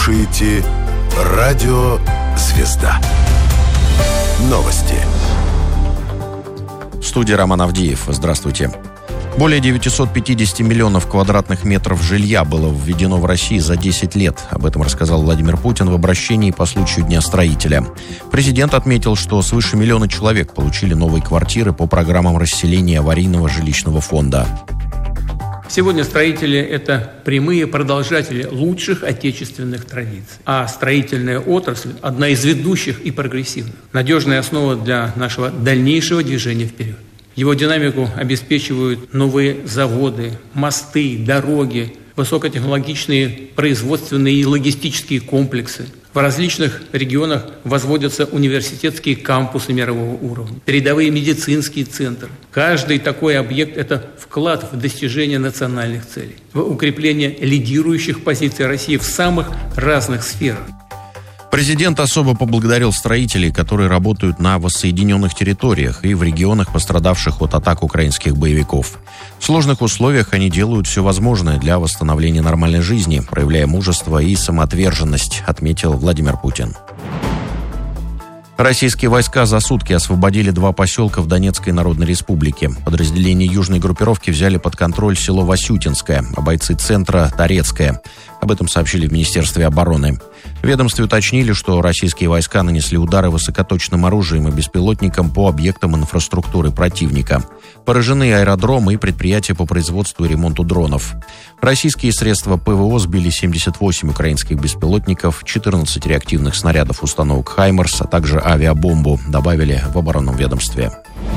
слушаете «Радио Звезда». Новости. В студии Роман Авдеев. Здравствуйте. Более 950 миллионов квадратных метров жилья было введено в России за 10 лет. Об этом рассказал Владимир Путин в обращении по случаю Дня строителя. Президент отметил, что свыше миллиона человек получили новые квартиры по программам расселения аварийного жилищного фонда. Сегодня строители – это прямые продолжатели лучших отечественных традиций. А строительная отрасль – одна из ведущих и прогрессивных. Надежная основа для нашего дальнейшего движения вперед. Его динамику обеспечивают новые заводы, мосты, дороги, высокотехнологичные производственные и логистические комплексы. В различных регионах возводятся университетские кампусы мирового уровня, передовые медицинские центры. Каждый такой объект – это вклад в достижение национальных целей, в укрепление лидирующих позиций России в самых разных сферах. Президент особо поблагодарил строителей, которые работают на воссоединенных территориях и в регионах, пострадавших от атак украинских боевиков. В сложных условиях они делают все возможное для восстановления нормальной жизни, проявляя мужество и самоотверженность, отметил Владимир Путин. Российские войска за сутки освободили 2 поселка в Донецкой Народной Республике. Подразделения южной группировки взяли под контроль село Васютинское, а бойцы центра – Торецкое. Об этом сообщили в Министерстве обороны. В ведомстве уточнили, что российские войска нанесли удары высокоточным оружием и беспилотником по объектам инфраструктуры противника. Поражены аэродромы и предприятия по производству и ремонту дронов. Российские средства ПВО сбили 78 украинских беспилотников, 14 реактивных снарядов установок «Хаймерс», а также авиабомбу, добавили в оборонном ведомстве.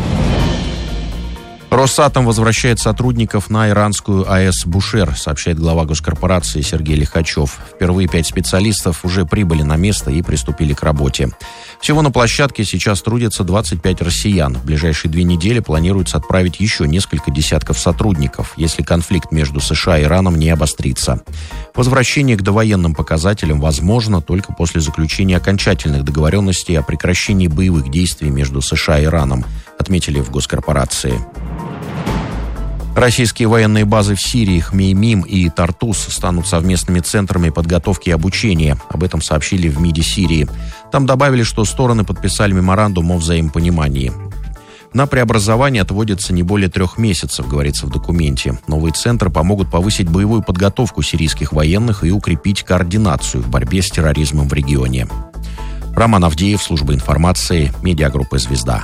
Росатом возвращает сотрудников на иранскую АЭС «Бушер», сообщает глава госкорпорации Сергей Лихачев. Впервые 5 специалистов уже прибыли на место и приступили к работе. Всего на площадке сейчас трудятся 25 россиян. В ближайшие 2 недели планируется отправить еще несколько десятков сотрудников, если конфликт между США и Ираном не обострится. Возвращение к довоенным показателям возможно только после заключения окончательных договоренностей о прекращении боевых действий между США и Ираном, отметили в госкорпорации. Российские военные базы в Сирии Хмеймим и Тартус станут совместными центрами подготовки и обучения. Об этом сообщили в МИДе Сирии. Там добавили, что стороны подписали меморандум о взаимопонимании. На преобразование отводится не более 3 месяцев, говорится в документе. Новые центры помогут повысить боевую подготовку сирийских военных и укрепить координацию в борьбе с терроризмом в регионе. Роман Авдеев, служба информации, медиагруппа «Звезда».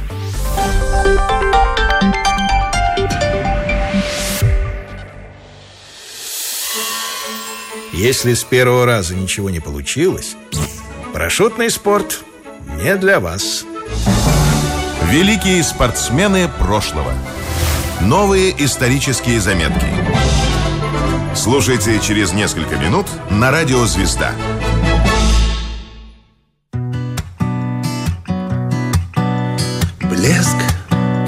Если с первого раза ничего не получилось, парашютный спорт не для вас. Великие спортсмены прошлого. Новые исторические заметки. Слушайте через несколько минут на радио «Звезда». Блеск